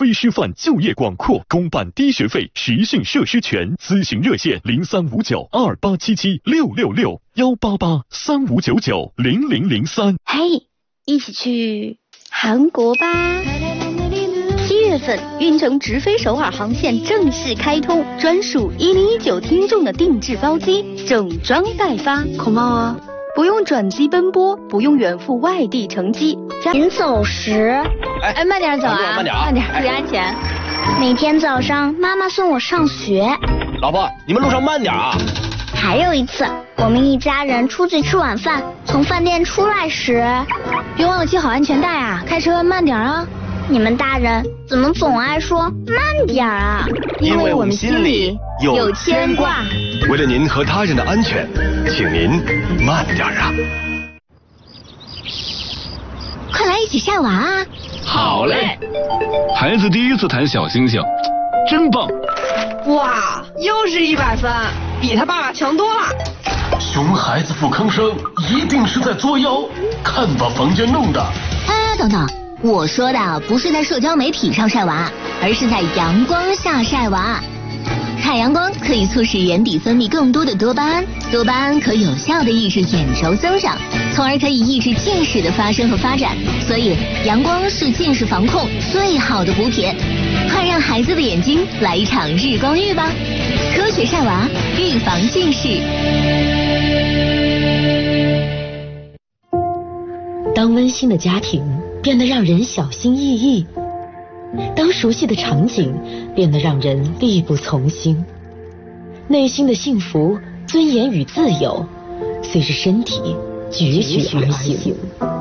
非师范就业广阔，公办低学费，实训设施全。咨询热线0359287766618835990003。 嘿，一起去韩国吧！7月份，运城直飞首尔航线正式开通，专属1019听众的定制包机，整装待发。 고마워。 不用转机奔波，不用远赴外地乘机。 临走时， 慢点走啊， 慢点， 注意安全。 每天早上妈妈送我上学。 老婆，你们路上慢点啊。 还有一次，我们一家人出去吃晚饭，从饭店出来时， 别忘了系好安全带啊，开车慢点啊。 你们大人怎么总爱说慢点啊？ 因为我们心里有牵挂。 为了您和他人的安全，请您慢点啊！ 快来一起晒娃啊！ 好嘞！孩子第一次弹小星星，真棒！ 哇，又是100分，比他爸爸强多了。 熊孩子不吭声，一定是在作妖，看把房间弄的。 等等，我说的不是在社交媒体上晒娃，而是在阳光下晒娃。晒阳光可以促使眼底分泌更多的多巴胺，多巴胺可有效的抑制眼轴增长，从而可以抑制近视的发生和发展。所以阳光是近视防控最好的补铁，快让孩子的眼睛来一场日光浴吧！科学晒娃，预防近视。 当温馨的家庭变得让人小心翼翼，当熟悉的场景变得让人力不从心，内心的幸福、尊严与自由随着身体踽踽而行。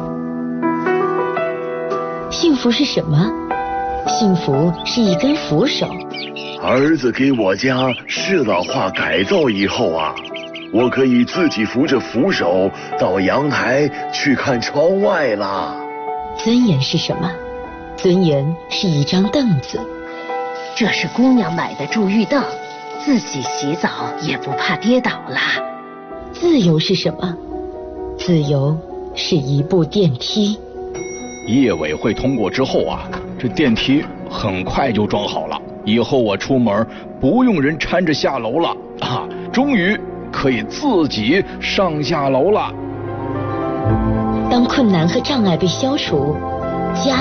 幸福是什么？幸福是一根扶手。 儿子给我家适老化改造以后啊，我可以自己扶着扶手到阳台去看窗外啦。 尊严是什么？尊严是一张凳子。 这是姑娘买的助浴凳，自己洗澡也不怕跌倒啦。 自由是什么？自由是一部电梯。 业委会通过之后啊，这电梯很快就装好了，以后我出门不用人搀着下楼了啊，终于可以自己上下楼了。 当困难和障碍被消除，家